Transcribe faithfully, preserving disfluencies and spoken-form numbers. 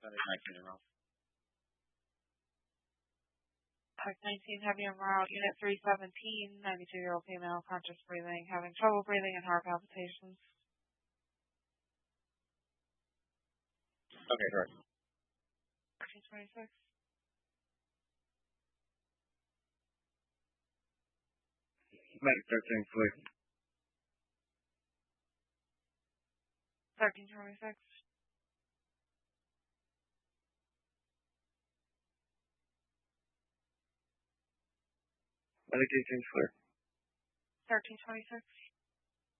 nineteen and off. Type nineteen, heavy and mild, unit three seventeen, ninety-two-year-old female, conscious breathing, having trouble breathing and heart palpitations. Okay, correct. thirteen twenty-six. Medic thirteen, please. thirteen twenty-six. Medic eighteen's clear. thirteen twenty-six.